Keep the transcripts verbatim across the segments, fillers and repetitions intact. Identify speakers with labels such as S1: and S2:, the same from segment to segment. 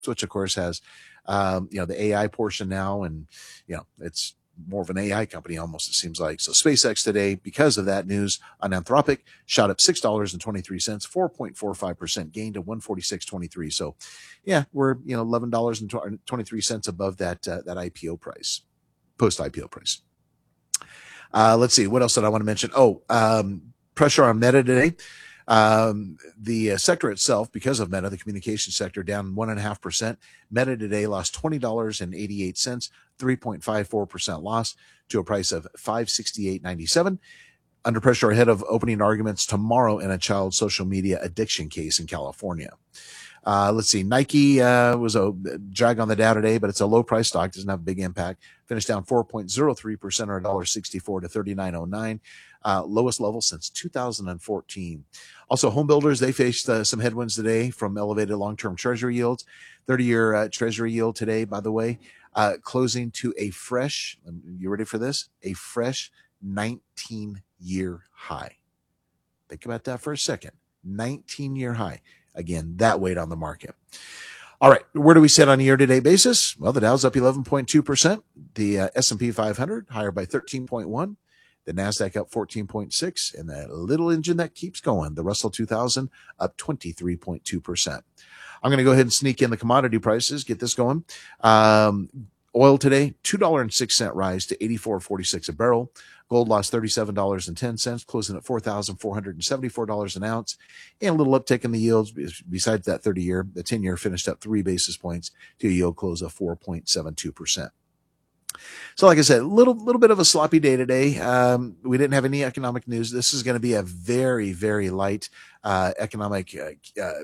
S1: which of course has, um, you know, the A I portion now, and you know, it's more of an A I company almost, it seems like. So SpaceX today, because of that news on Anthropic, shot up six dollars and twenty-three cents, four point four five percent gain to one forty-six twenty-three. So yeah, we're, you know, eleven dollars and twenty-three cents above that, uh, that I P O price, post I P O price. Uh, let's see, what else did I want to mention? Oh, um, pressure on Meta today. Um, the uh, sector itself, because of Meta, the communication sector, down one and a half percent. Meta today lost twenty dollars and eighty-eight cents, three point five four percent loss to a price of five sixty-eight ninety-seven. Under pressure ahead of opening arguments tomorrow in a child social media addiction case in California. Uh, let's see. Nike, uh, was a drag on the Dow today, but it's a low price stock. Doesn't have a big impact. Finished down four point zero three percent or one sixty-four to thirty-nine oh nine. Uh, lowest level since two thousand fourteen. Also, home builders, they faced uh, some headwinds today from elevated long-term treasury yields. thirty-year uh, treasury yield today, by the way, uh, closing to a fresh, you ready for this? A fresh nineteen-year high. Think about that for a second. nineteen-year high. Again, that weighed on the market. All right, where do we sit on a year-to-date basis? Well, the Dow's up eleven point two percent. The uh, S and P five hundred higher by thirteen point one. The NASDAQ up fourteen point six. And that little engine that keeps going, the Russell two thousand up twenty-three point two percent. I'm going to go ahead and sneak in the commodity prices, get this going. Um, oil today, two dollars and six cents rise to eighty-four forty-six a barrel. Gold lost thirty-seven dollars and ten cents, closing at four thousand four hundred seventy-four dollars an ounce. And a little uptick in the yields. Besides that thirty-year, the ten-year finished up three basis points to a yield close of four point seven two percent. So like I said, a little, little bit of a sloppy day today. Um, we didn't have any economic news. This is going to be a very, very light uh, economic uh, uh,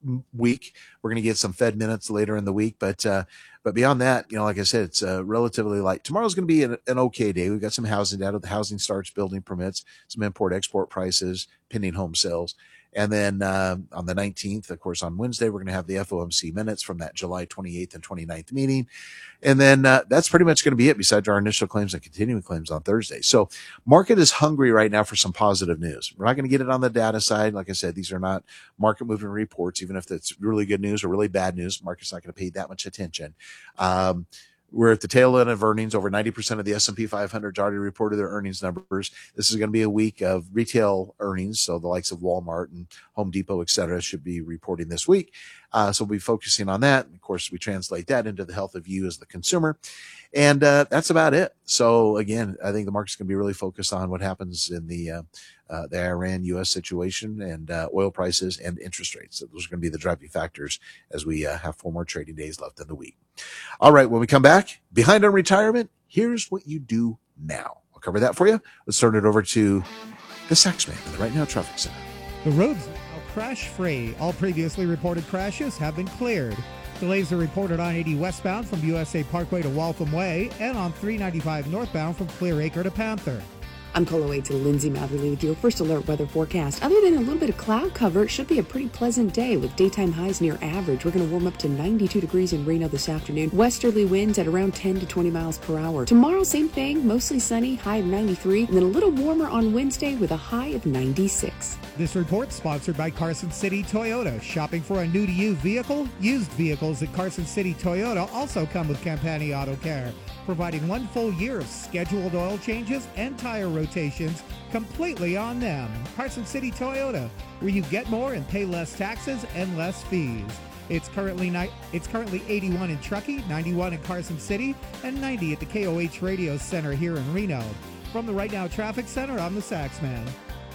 S1: week. We're going to get some Fed minutes later in the week, but uh, but beyond that, you know, like I said, it's uh, relatively light. Tomorrow's going to be an, an okay day. We've got some housing data, the housing starts, building permits, some import export prices, pending home sales. And then uh, on the nineteenth, of course, on Wednesday, we're going to have the F O M C minutes from that July twenty-eighth and twenty-ninth meeting. And then uh, that's pretty much going to be it besides our initial claims and continuing claims on Thursday. So market is hungry right now for some positive news. We're not going to get it on the data side. Like I said, these are not market moving reports. Even if it's really good news or really bad news, market's not going to pay that much attention. Um, We're at the tail end of earnings. Over ninety percent of the S and P five hundred already reported their earnings numbers. This is going to be a week of retail earnings. So the likes of Walmart and Home Depot, et cetera, should be reporting this week. Uh, so we'll be focusing on that. And of course, we translate that into the health of you as the consumer. And uh, that's about it. So again, I think the market's going to be really focused on what happens in the uh, uh, the Iran U S situation and uh, oil prices and interest rates. So those are going to be the driving factors as we uh, have four more trading days left in the week. All right, when we come back, behind on retirement, here's what you do now. I'll cover that for you. Let's turn it over to the Saxman at the Right Now Traffic Center.
S2: The roads are crash-free. All previously reported crashes have been cleared. Delays are reported on eighty westbound from U S A Parkway to Waltham Way and on three ninety-five northbound from Clear Acre to Panther.
S3: I'm Coloway to Lindsay Matherly with your first alert weather forecast. Other than a little bit of cloud cover, it should be a pretty pleasant day with daytime highs near average. We're going to warm up to ninety-two degrees in Reno this afternoon. Westerly winds at around ten to twenty miles per hour. Tomorrow, same thing, mostly sunny, high of ninety-three, and then a little warmer on Wednesday with a high of ninety-six.
S2: This report sponsored by Carson City Toyota. Shopping for a new-to-you vehicle? Used vehicles at Carson City Toyota also come with Campani Auto Care, providing one full year of scheduled oil changes and tire rotations completely on them. Carson City Toyota, where you get more and pay less taxes and less fees. It's currently ni- it's currently eighty-one in Truckee, ninety-one in Carson City, and ninety at the K O H Radio Center here in Reno. From the Right Now Traffic Center, I'm the Saxman.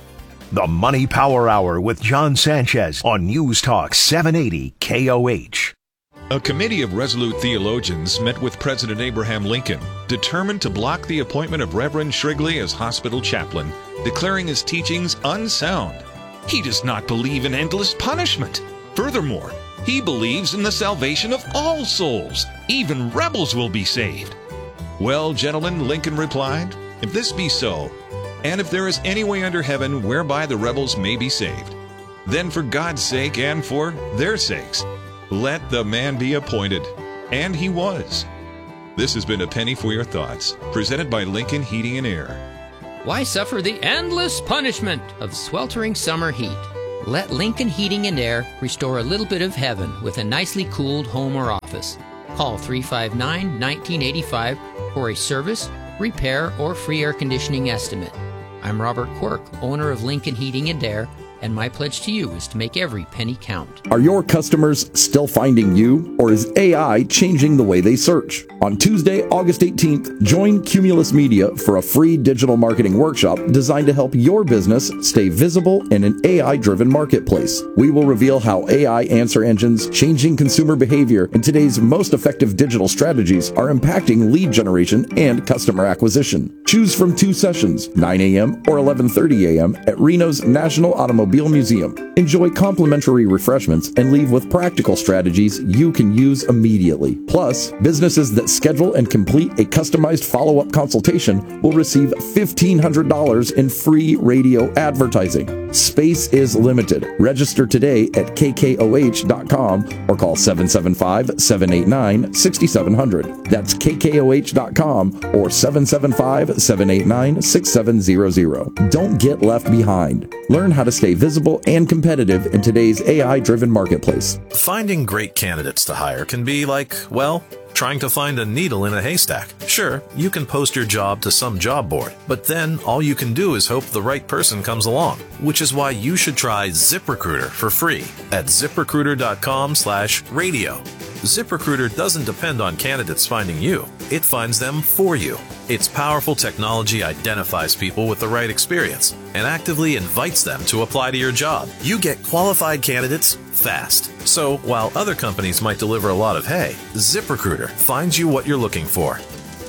S4: The Money Power Hour with John Sanchez on News Talk seven eighty K O H.
S5: A committee of resolute theologians met with President Abraham Lincoln, determined to block the appointment of Reverend Shrigley as hospital chaplain, declaring his teachings unsound. He does not believe in endless punishment. Furthermore, he believes in the salvation of all souls. Even rebels will be saved. Well, gentlemen, Lincoln replied, if this be so, and if there is any way under heaven whereby the rebels may be saved, then for God's sake and for their sakes, let the man be appointed. And he was. This has been A Penny for Your Thoughts, presented by Lincoln Heating and Air.
S6: Why suffer the endless punishment of sweltering summer heat? Let Lincoln Heating and Air restore a little bit of heaven with a nicely cooled home or office. Call three five nine, one nine eight five for a service, repair, or free air conditioning estimate. I'm Robert Quirk, owner of Lincoln Heating and Air, and my pledge to you is to make every penny count.
S7: Are your customers still finding you, or is A I changing the way they search? On Tuesday, August eighteenth, join Cumulus Media for a free digital marketing workshop designed to help your business stay visible in an A I-driven marketplace. We will reveal how A I answer engines, changing consumer behavior, and today's most effective digital strategies are impacting lead generation and customer acquisition. Choose from two sessions, nine a.m. or eleven thirty a.m. at Reno's National Automobile Museum. Enjoy complimentary refreshments and leave with practical strategies you can use immediately. Plus, businesses that schedule and complete a customized follow-up consultation will receive fifteen hundred dollars in free radio advertising. Space is limited. Register today at k k o h dot com or call seven seven five, seven eight nine, six seven zero zero. That's k k o h dot com or seven seven five, seven eight nine, six seven zero zero. Don't get left behind. Learn how to stay visible and competitive in today's A I-driven marketplace.
S8: Finding great candidates to hire can be like, well, trying to find a needle in a haystack. Sure, you can post your job to some job board, but then all you can do is hope the right person comes along, which is why you should try ZipRecruiter for free at zip recruiter dot com slash radio. ZipRecruiter doesn't depend on candidates finding you. It finds them for you. Its powerful technology identifies people with the right experience and actively invites them to apply to your job. You get qualified candidates fast. So while other companies might deliver a lot of hay, ZipRecruiter finds you what you're looking for.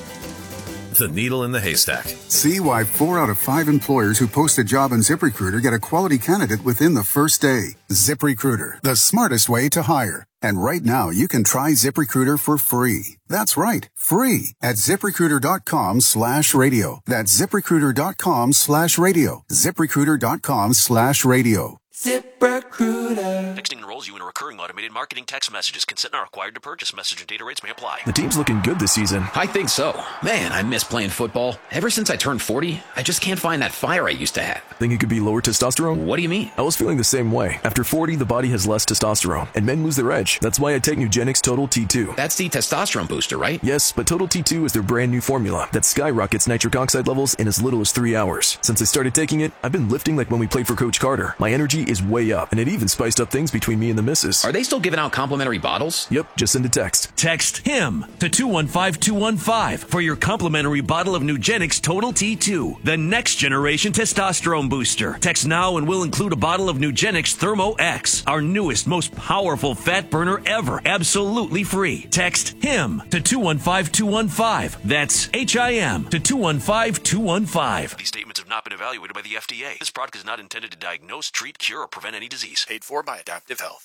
S8: The needle in the haystack.
S9: See why four out of five employers who post a job on ZipRecruiter get a quality candidate within the first day. ZipRecruiter, the smartest way to hire. And right now, you can try ZipRecruiter for free. That's right, free at ziprecruiter dot com slash radio. That's ziprecruiter dot com slash radio. ziprecruiter dot com slash radio.
S10: ZipRecruiter. Texting enrolls you in a recurring automated marketing text messages. Consent not required to purchase. Message and data rates may apply.
S11: The team's looking good this season.
S12: I think so. Man, I miss playing football. Ever since I turned forty, I just can't find that fire I used to have.
S11: Think it could be lower testosterone?
S12: What do you mean?
S11: I was feeling the same way. After forty, the body has less testosterone, and men lose their edge. That's why I take Nugenix Total T two.
S12: That's the testosterone booster, right?
S11: Yes, but Total T two is their brand new formula that skyrockets nitric oxide levels in as little as three hours. Since I started taking it, I've been lifting like when we played for Coach Carter. My energy is way up, and it even spiced up things between me and the missus.
S12: Are they still giving out complimentary bottles?
S11: Yep, just send a text.
S13: Text HIM to two one five two one five for your complimentary bottle of Nugenix Total T two, the next generation testosterone booster. Text now and we'll include a bottle of Nugenix Thermo X, our newest, most powerful fat burner ever, absolutely free. Text HIM to two one five two one five. That's H I M to two one five two one five.
S10: These statements have not been evaluated by the F D A. This product is not intended to diagnose, treat, cure, or prevent any disease. Paid for by Adaptive Health.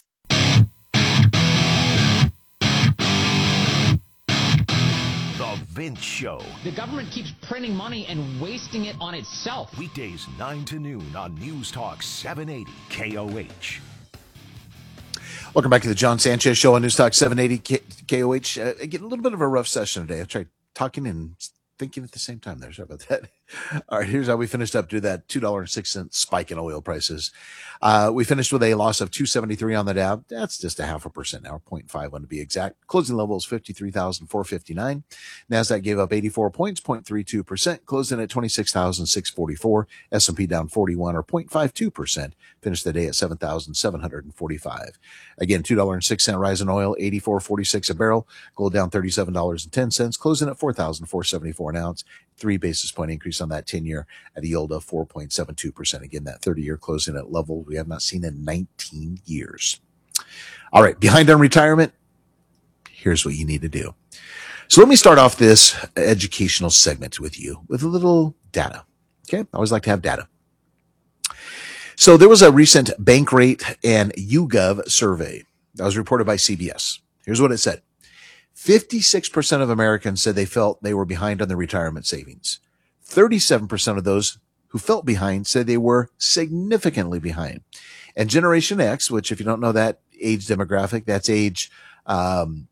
S4: The Vince Show.
S14: The government keeps printing money and wasting it on itself.
S4: Weekdays nine to noon on News Talk seven eighty K O H.
S1: Welcome back to the John Sanchez Show on News Talk seven eighty K O H. Uh, again, a little bit of a rough session today. I tried talking and thinking at the same time there. Sorry about that. All right, here's how we finished up to that two dollars and six cents spike in oil prices. Uh, we finished with a loss of two seventy-three on the Dow. That's just a half a percent now, zero point five one to be exact. Closing level is fifty-three thousand four hundred fifty-nine. NASDAQ gave up eighty-four points, zero point three two percent, closing at twenty-six thousand six hundred forty-four. S and P down forty-one or zero point five two percent, finished the day at seven thousand seven hundred forty-five. Again, two dollars and six cents rise in oil, eighty-four forty-six a barrel. Gold down thirty-seven dollars and ten cents, closing at four thousand four hundred seventy-four an ounce. Three basis point increase on that ten-year at a yield of four point seven two percent. Again, that thirty-year closing at level we have not seen in nineteen years. All right, behind on retirement, here's what you need to do. So let me start off this educational segment with you with a little data. Okay, I always like to have data. So there was a recent Bankrate and YouGov survey that was reported by C B S. Here's what it said. fifty-six percent of Americans said they felt they were behind on their retirement savings. thirty-seven percent of those who felt behind said they were significantly behind. And Generation X, which if you don't know that age demographic, that's age um,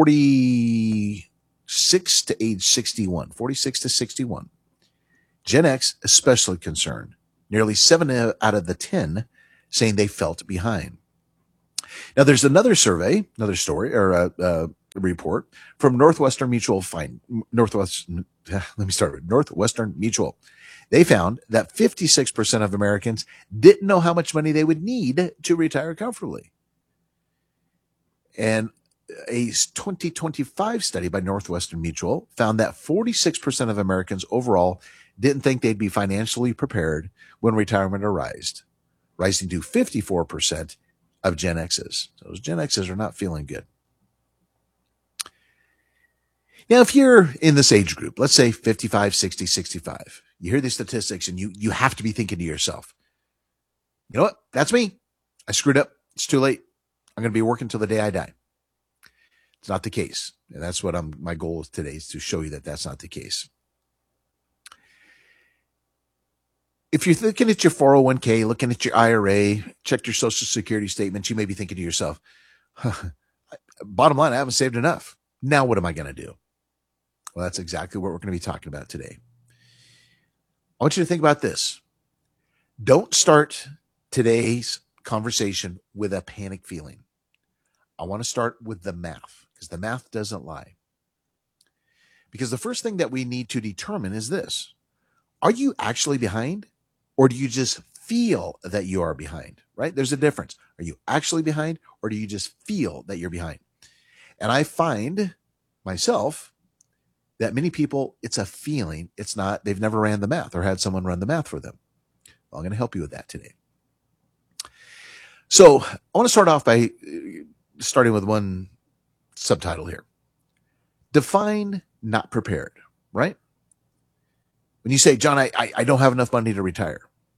S1: forty-six to age sixty-one, forty-six to sixty-one. Gen X especially concerned. Nearly seven out of the ten saying they felt behind. Now, there's another survey, another story, or a, a report from Northwestern Mutual. Find Northwest. Let me start with Northwestern Mutual. They found that fifty-six percent of Americans didn't know how much money they would need to retire comfortably. And a twenty twenty-five study by Northwestern Mutual found that forty-six percent of Americans overall didn't think they'd be financially prepared when retirement arrived, rising to fifty-four percent of Gen X's. So those Gen X's are not feeling good. Now, if you're in this age group, let's say fifty-five, sixty, sixty-five, you hear these statistics and you, you have to be thinking to yourself, you know what? That's me. I screwed up. It's too late. I'm going to be working till the day I die. It's not the case. And that's what I'm, my goal today is to show you that that's not the case. If you're looking at your four oh one k, looking at your I R A, check your Social Security statements, you may be thinking to yourself, huh, bottom line, I haven't saved enough. Now what am I going to do? Well, that's exactly what we're going to be talking about today. I want you to think about this. Don't start today's conversation with a panic feeling. I want to start with the math, because the math doesn't lie. Because the first thing that we need to determine is this. Are you actually behind, or do you just feel that you are behind, right? There's a difference. Are you actually behind, or do you just feel that you're behind? And I find myself that many people, it's a feeling. It's not, they've never ran the math or had someone run the math for them. Well, I'm going to help you with that today. So I want to start off by starting with one subtitle here. Define not prepared, right? When you say, John, I, I, I don't have enough money to retire.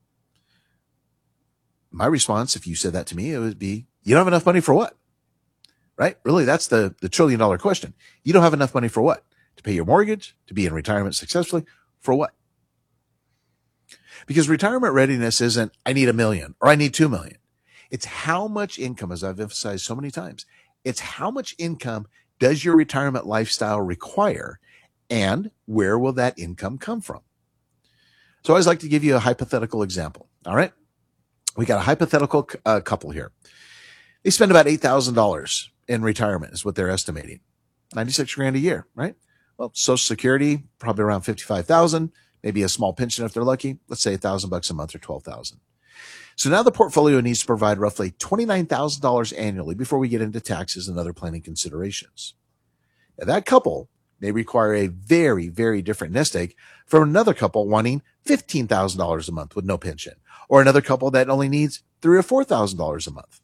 S1: My response, if you said that to me, it would be, you don't have enough money for what? Right? Really, that's the, the trillion dollar question. You don't have enough money for what? To pay your mortgage, to be in retirement successfully, for what? Because retirement readiness isn't, I need a million or I need two million. It's how much income, as I've emphasized so many times, it's how much income does your retirement lifestyle require, and where will that income come from? So I always like to give you a hypothetical example. All right. We got a hypothetical uh, couple here. They spend about eight thousand dollars in retirement is what they're estimating. ninety-six grand a year, right? Well, Social Security, probably around fifty-five thousand, maybe a small pension if they're lucky. Let's say a thousand bucks a month or twelve thousand. So now the portfolio needs to provide roughly twenty-nine thousand dollars annually before we get into taxes and other planning considerations. Now that couple may require a very, very different nest egg from another couple wanting fifteen thousand dollars a month with no pension, or another couple that only needs three thousand dollars or four thousand dollars a month.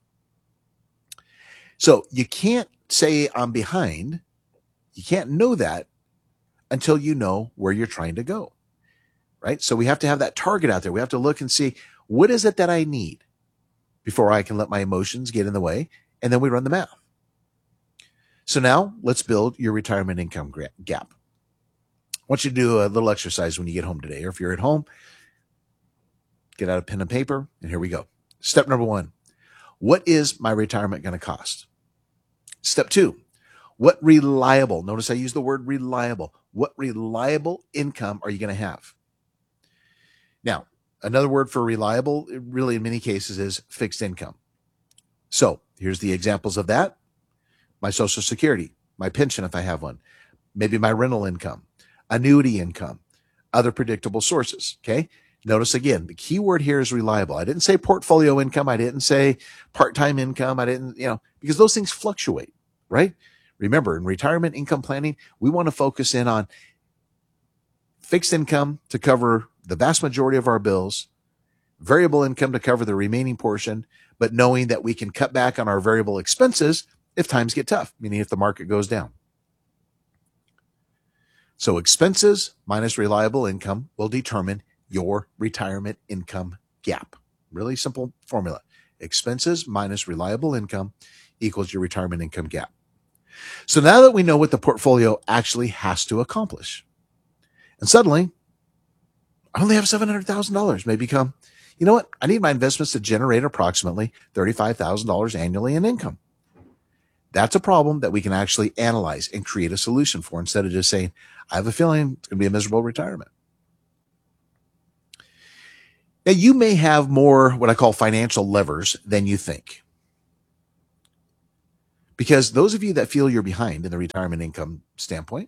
S1: So you can't say I'm behind. You can't know that until you know where you're trying to go, right? So we have to have that target out there. We have to look and see, what is it that I need before I can let my emotions get in the way? And then we run the math. So now let's build your retirement income gap. I want you to do a little exercise when you get home today, or if you're at home, get out a pen and paper, and here we go. Step number one, what is my retirement going to cost? Step two, what reliable, notice I use the word reliable, what reliable income are you going to have? Now, another word for reliable, really in many cases, is fixed income. So here's the examples of that. My Social Security, my pension if I have one, maybe my rental income, annuity income, other predictable sources, okay? Notice again, the key word here is reliable. I didn't say portfolio income. I didn't say part-time income. I didn't, you know, because those things fluctuate, right? Remember, in retirement income planning, we want to focus in on fixed income to cover the vast majority of our bills, variable income to cover the remaining portion, but knowing that we can cut back on our variable expenses if times get tough, meaning if the market goes down. So expenses minus reliable income will determine your retirement income gap. Really simple formula. Expenses minus reliable income equals your retirement income gap. So now that we know what the portfolio actually has to accomplish, and suddenly I only have seven hundred thousand dollars may become, you know what? I need my investments to generate approximately thirty-five thousand dollars annually in income. That's a problem that we can actually analyze and create a solution for, instead of just saying, I have a feeling it's going to be a miserable retirement. Now, you may have more what I call financial levers than you think. Because those of you that feel you're behind in the retirement income standpoint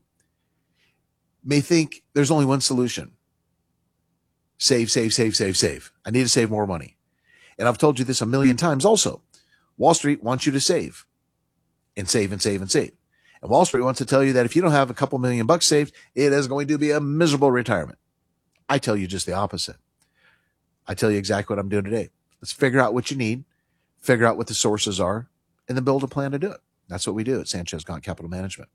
S1: may think there's only one solution. Save, save, save, save, save. I need to save more money. And I've told you this a million times also. Wall Street wants you to save and save and save and save. And Wall Street wants to tell you that if you don't have a couple million bucks saved, it is going to be a miserable retirement. I tell you just the opposite. I tell you exactly what I'm doing today. Let's figure out what you need, figure out what the sources are, and then build a plan to do it. That's what we do at Sanchez Gaunt Capital Management.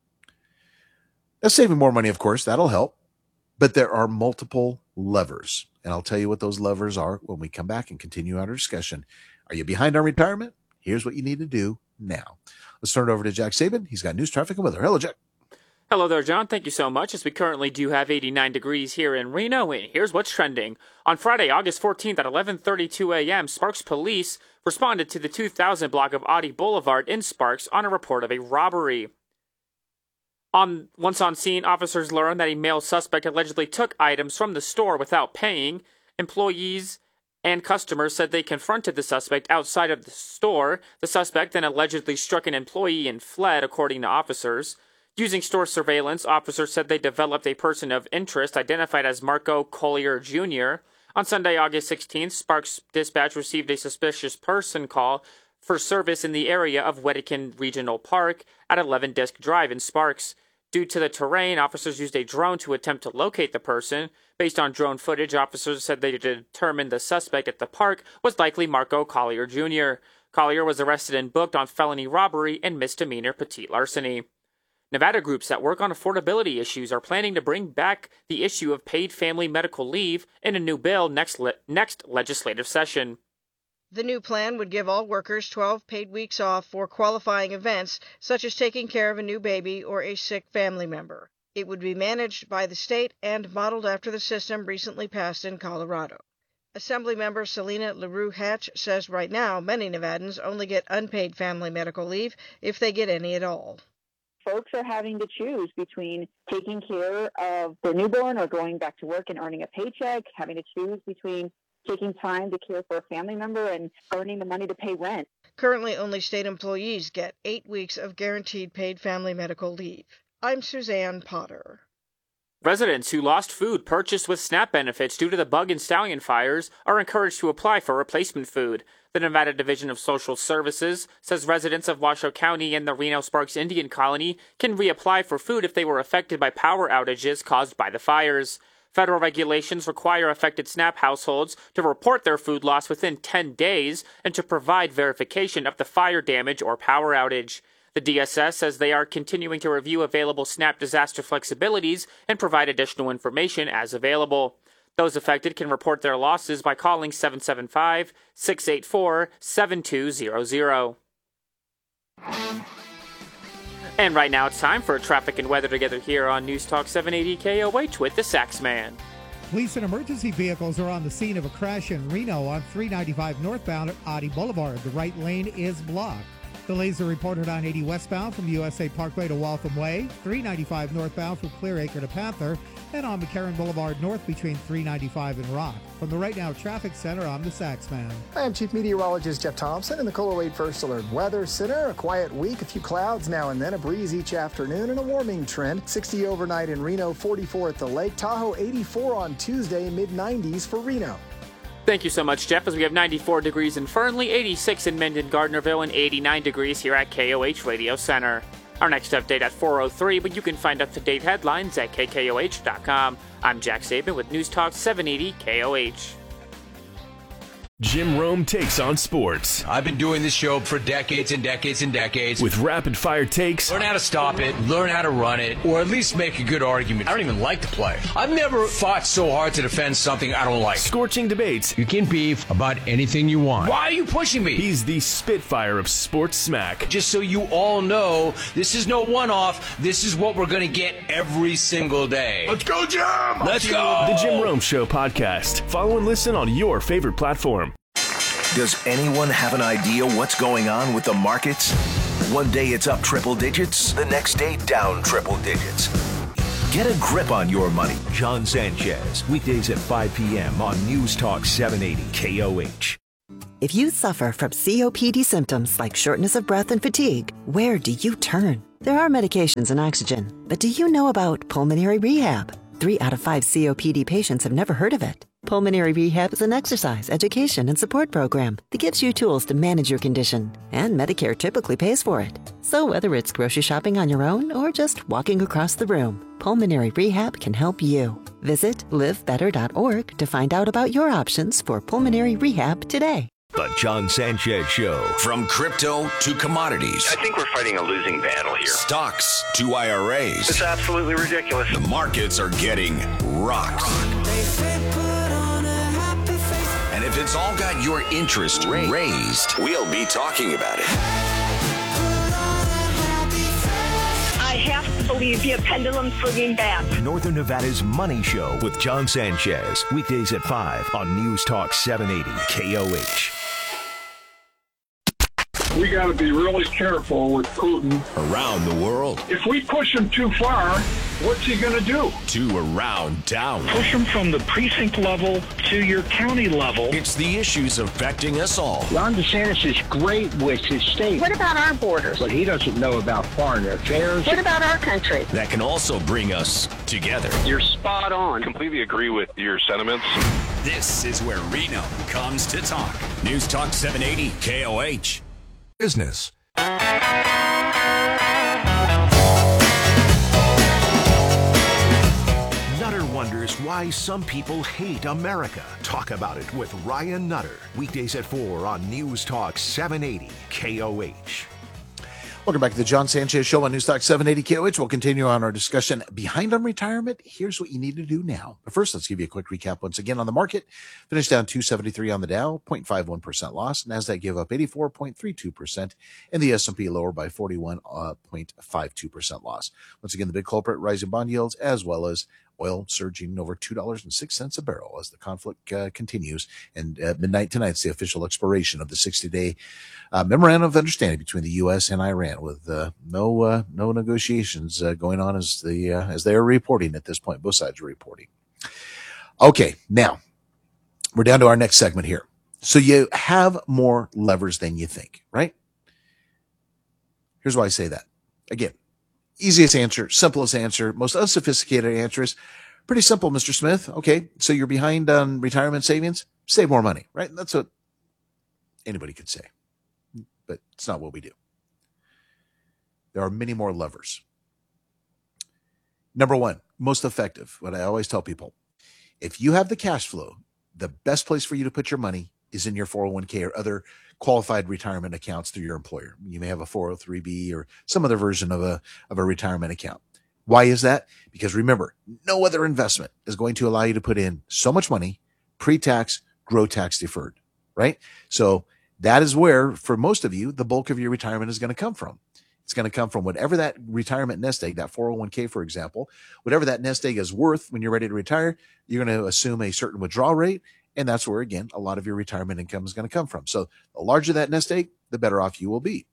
S1: Now, saving more money, of course, that'll help. But there are multiple levers. And I'll tell you what those levers are when we come back and continue our discussion. Are you behind on retirement? Here's what you need to do now. Let's turn it over to Jack Saban. He's got news, traffic, and weather. Hello, Jack.
S15: Hello there, John. Thank you so much. As we currently do have eighty-nine degrees here in Reno, and here's what's trending. On Friday, August fourteenth at eleven thirty-two a.m., Sparks Police responded to the two thousand block of Audi Boulevard in Sparks on a report of a robbery. On, once on scene, officers learned that a male suspect allegedly took items from the store without paying. Employees and customers said they confronted the suspect outside of the store. The suspect then allegedly struck an employee and fled, according to officers. Using store surveillance, officers said they developed a person of interest identified as Marco Collier Junior On Sunday, August sixteenth, Sparks Dispatch received a suspicious person call for service in the area of Wedekind Regional Park at eleven Disc Drive in Sparks. Due to the terrain, officers used a drone to attempt to locate the person. Based on drone footage, officers said they determined the suspect at the park was likely Marco Collier Junior Collier was arrested and booked on felony robbery and misdemeanor petite larceny. Nevada groups that work on affordability issues are planning to bring back the issue of paid family medical leave in a new bill next le- next legislative session.
S16: The new plan would give all workers twelve paid weeks off for qualifying events, such as taking care of a new baby or a sick family member. It would be managed by the state and modeled after the system recently passed in Colorado. Assemblymember Selena LaRue Hatch says right now many Nevadans only get unpaid family medical leave if they get any at all.
S17: Folks are having to choose between taking care of their newborn or going back to work and earning a paycheck, having to choose between taking time to care for a family member and earning the money to pay rent.
S16: Currently, only state employees get eight weeks of guaranteed paid family medical leave. I'm Suzanne Potter.
S15: Residents who lost food purchased with SNAP benefits due to the bug and stallion fires are encouraged to apply for replacement food. The Nevada Division of Social Services says residents of Washoe County and the Reno-Sparks Indian Colony can reapply for food if they were affected by power outages caused by the fires. Federal regulations require affected SNAP households to report their food loss within ten days and to provide verification of the fire damage or power outage. The D S S says they are continuing to review available SNAP disaster flexibilities and provide additional information as available. Those affected can report their losses by calling seven seven five, six eight four, seven two zero zero. And right now it's time for traffic and weather together here on News Talk seven eighty K O H with the Saxman.
S2: Police and emergency vehicles are on the scene of a crash in Reno on three ninety-five northbound at Audi Boulevard. The right lane is blocked. Delays are reported on eighty westbound from U S A Parkway to Waltham Way, three ninety-five northbound from Clearacre to Panther, and on McCarran Boulevard North between three ninety-five and Rock. From the Right Now Traffic Center, I'm the Saxman.
S18: I am Chief Meteorologist Jeff Thompson in the Kohler Wade First Alert Weather Center. A quiet week, a few clouds now and then, a breeze each afternoon, and a warming trend. sixty overnight in Reno, forty-four at the lake. Tahoe, eighty-four on Tuesday, mid nineties for Reno.
S15: Thank you so much, Jeff, as we have ninety-four degrees in Fernley, eighty-six in Minden-Gardnerville, and eighty-nine degrees here at K O H Radio Center. Our next update at four oh three, but you can find up-to-date headlines at K K O H dot com. I'm Jack Saban with News Talk seven eighty K O H.
S11: Jim Rome takes on sports.
S19: I've been doing this show for decades and decades and decades.
S11: With rapid-fire takes.
S19: Learn how to stop it, learn how to run it, or at least make a good argument. I don't even like to play. I've never fought so hard to defend something I don't like.
S11: Scorching debates.
S19: You can beef about anything you want. Why are you pushing me?
S11: He's the Spitfire of sports smack.
S19: Just so you all know, this is no one-off. This is what we're going to get every single day.
S11: Let's go, Jim!
S19: Let's go!
S11: The Jim Rome Show podcast. Follow and listen on your favorite platform.
S4: Does anyone have an idea what's going on with the markets? One day it's up triple digits, the next day down triple digits. Get a grip on your money. John Sanchez, weekdays at five p.m. on News Talk seven eighty K O H.
S20: If you suffer from C O P D symptoms like shortness of breath and fatigue, where do you turn? There are medications and oxygen, but do you know about pulmonary rehab? Three out of five C O P D patients have never heard of it. Pulmonary Rehab is an exercise, education, and support program that gives you tools to manage your condition, and Medicare typically pays for it. So whether it's grocery shopping on your own or just walking across the room, Pulmonary Rehab can help you. Visit live better dot org to find out about your options for pulmonary rehab today.
S4: The John Sanchez Show.
S21: From crypto to commodities.
S22: I think we're fighting a losing battle here.
S21: Stocks to I R As.
S22: It's absolutely ridiculous.
S21: The markets are getting rocked. And if it's all got your interest raised, we'll be talking about it.
S23: I have to believe you. Pendulum swinging back.
S4: Northern Nevada's Money Show with John Sanchez. Weekdays at five on News Talk seven eighty K O H.
S24: We got to be really careful with Putin.
S21: Around the world.
S24: If we push him too far, what's he going to do?
S21: To around town.
S24: Push him from the precinct level to your county level.
S21: It's the issues affecting us all.
S25: Ron DeSantis is great with his state.
S23: What about our borders?
S25: But he doesn't know about foreign affairs.
S23: What about our country?
S21: That can also bring us together.
S25: You're spot on.
S22: Completely agree with your sentiments.
S21: This is where Reno comes to talk. News Talk seven eighty K O H.
S4: Business. Nutter wonders why some people hate America. Talk about it with Ryan Nutter. Weekdays at four on News Talk seven eighty K O H.
S1: Welcome back to the John Sanchez Show on News Talk seven eighty K O H. We'll continue on our discussion behind on retirement. Here's what you need to do now. But first, let's give you a quick recap once again on the market. Finished down two seventy-three on the Dow, zero point five one percent loss. NASDAQ gave up eighty-four point three two percent, and the S and P lower by forty-one point five two percent loss. Once again, the big culprit, rising bond yields, as well as oil surging over two dollars and six cents a barrel as the conflict uh, continues. And at midnight tonight's the official expiration of the sixty-day uh, memorandum of understanding between the U S and Iran, with uh, no uh, no negotiations uh, going on as the uh, as they are reporting at this point. Both sides are reporting. Okay, now we're down to our next segment here. So you have more levers than you think, right? Here's why I say that. Again, easiest answer, simplest answer, most unsophisticated answer is pretty simple, Mister Smith. Okay, so you're behind on retirement savings, save more money, right? That's what anybody could say, but it's not what we do. There are many more levers. Number one, most effective, what I always tell people, if you have the cash flow, the best place for you to put your money is in your four oh one k or other qualified retirement accounts through your employer. You may have a four oh three b or some other version of a, of a retirement account. Why is that? Because remember, no other investment is going to allow you to put in so much money, pre-tax, grow tax deferred, right? So that is where, for most of you, the bulk of your retirement is going to come from. It's going to come from whatever that retirement nest egg, that four oh one k, for example, whatever that nest egg is worth when you're ready to retire, you're going to assume a certain withdrawal rate. And that's where, again, a lot of your retirement income is going to come from. So the larger that nest egg, the better off you will be.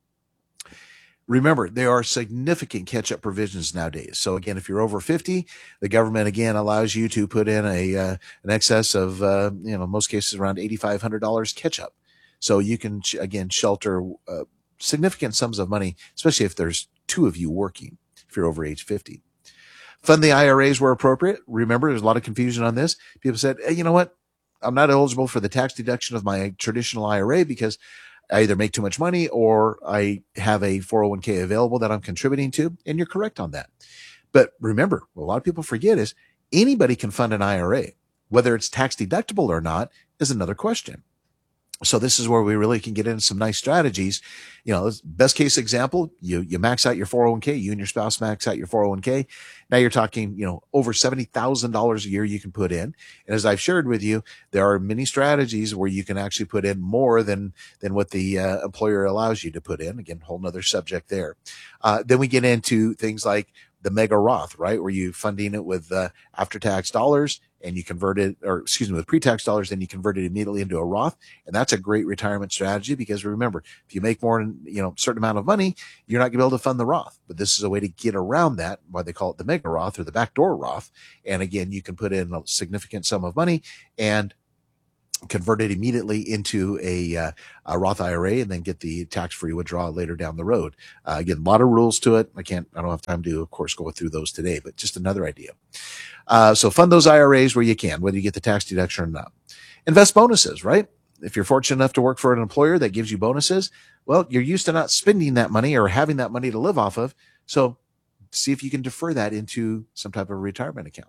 S1: Remember, there are significant catch-up provisions nowadays. So again, if you're over fifty, the government, again, allows you to put in a uh, an excess of, uh, you know, in most cases around eight thousand five hundred dollars catch-up. So you can, again, shelter uh, significant sums of money, especially if there's two of you working, if you're over age fifty. Fund the I R As where appropriate. Remember, there's a lot of confusion on this. People said, hey, you know what? I'm not eligible for the tax deduction of my traditional I R A because I either make too much money or I have a four oh one k available that I'm contributing to. And you're correct on that. But remember, what a lot of people forget is anybody can fund an I R A. Whether it's tax deductible or not is another question. So this is where we really can get into some nice strategies. You know, best case example, you, you max out your four oh one k, you and your spouse max out your four oh one k. Now you're talking, you know, over seventy thousand dollars a year you can put in. And as I've shared with you, there are many strategies where you can actually put in more than, than what the uh, employer allows you to put in. Again, whole nother subject there. Uh, then we get into things like the mega Roth, right? Where you funding it with uh, after-tax dollars and you convert it, or excuse me, with pre-tax dollars, then you convert it immediately into a Roth. And that's a great retirement strategy because remember, if you make more than, you know, a certain amount of money, you're not going to be able to fund the Roth. But this is a way to get around that, why they call it the mega Roth or the backdoor Roth. And again, you can put in a significant sum of money and convert it immediately into a, uh, a Roth I R A and then get the tax-free withdrawal later down the road. Uh, again, a lot of rules to it. I can't, I don't have time to, of course, go through those today, but just another idea. Uh, so fund those I R As where you can, whether you get the tax deduction or not. Invest bonuses, right? If you're fortunate enough to work for an employer that gives you bonuses, well, you're used to not spending that money or having that money to live off of. So see if you can defer that into some type of retirement account.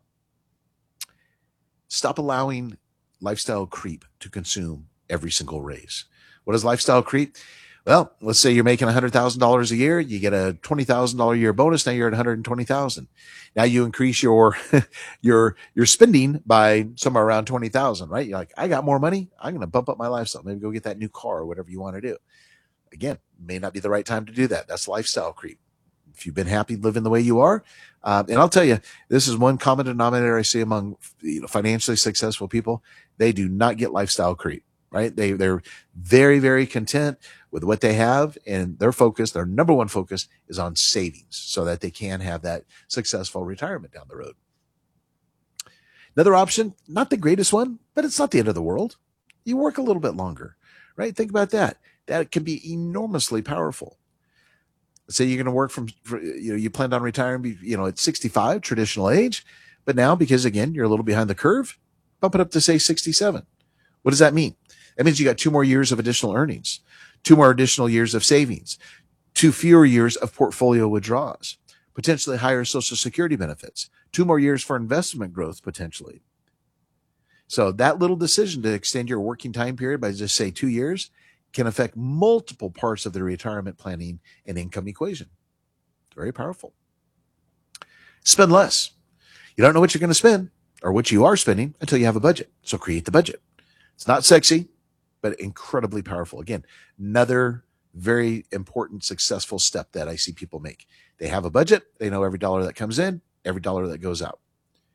S1: Stop allowing lifestyle creep to consume every single raise. What is lifestyle creep? Well, let's say you're making one hundred thousand dollars a year. You get a twenty thousand dollars a year bonus. Now you're at one hundred twenty thousand dollars. Now you increase your, your, your spending by somewhere around twenty thousand dollars, right? You're like, I got more money. I'm going to bump up my lifestyle. Maybe go get that new car or whatever you want to do. Again, may not be the right time to do that. That's lifestyle creep. If you've been happy living the way you are, um, and I'll tell you, this is one common denominator I see among, you know, financially successful people. They do not get lifestyle creep, right? They, they're very, very content with what they have, and their focus, their number one focus is on savings so that they can have that successful retirement down the road. Another option, not the greatest one, but it's not the end of the world. You work a little bit longer, right? Think about that. That can be enormously powerful. Let's say you're going to work from, you know, you planned on retiring, you know, at sixty-five, traditional age, but now because again, you're a little behind the curve, bump it up to say sixty-seven. What does that mean? That means you got two more years of additional earnings, two more additional years of savings, two fewer years of portfolio withdrawals, potentially higher Social Security benefits, two more years for investment growth potentially. So that little decision to extend your working time period by just say two years can affect multiple parts of the retirement planning and income equation. Very powerful. Spend less. You don't know what you're going to spend or what you are spending until you have a budget. So create the budget. It's not sexy, but incredibly powerful. Again, another very important, successful step that I see people make. They have a budget. They know every dollar that comes in, every dollar that goes out.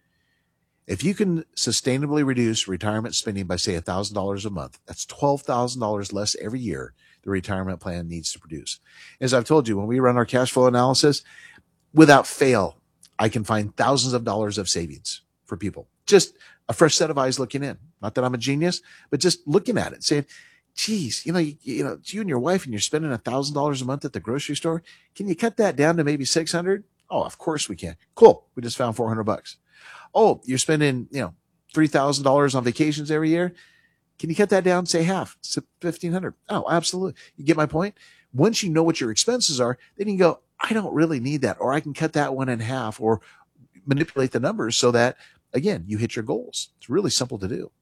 S1: If you can sustainably reduce retirement spending by, say, one thousand dollars a month, that's twelve thousand dollars less every year the retirement plan needs to produce. As I've told you, when we run our cash flow analysis, without fail, I can find thousands of dollars of savings for people. Just a fresh set of eyes looking in. Not that I'm a genius, but just looking at it, saying, geez, you know, you, you know, it's you and your wife and you're spending one thousand dollars a month at the grocery store. Can you cut that down to maybe six hundred dollars? Oh, of course we can. Cool. We just found four hundred bucks. Oh, you're spending, you know, three thousand dollars on vacations every year. Can you cut that down, say half, fifteen hundred dollars? Oh, absolutely. You get my point? Once you know what your expenses are, then you can go, I don't really need that, or I can cut that one in half or manipulate the numbers so that, again, you hit your goals. It's really simple to do.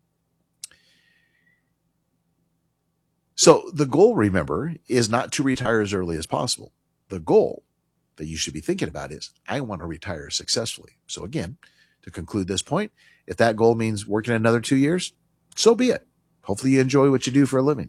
S1: So the goal, remember, is not to retire as early as possible. The goal that you should be thinking about is, I want to retire successfully. So again, to conclude this point, if that goal means working another two years, so be it. Hopefully you enjoy what you do for a living.